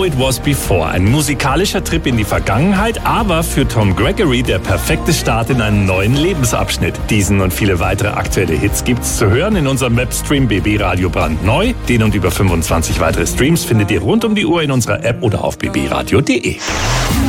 It Was Before. Ein musikalischer Trip in die Vergangenheit, aber für Tom Gregory der perfekte Start in einen neuen Lebensabschnitt. Diesen und viele weitere aktuelle Hits gibt's zu hören in unserem Webstream BB Radio brandneu. Den und über 25 weitere Streams findet ihr rund um die Uhr in unserer App oder auf bbradio.de.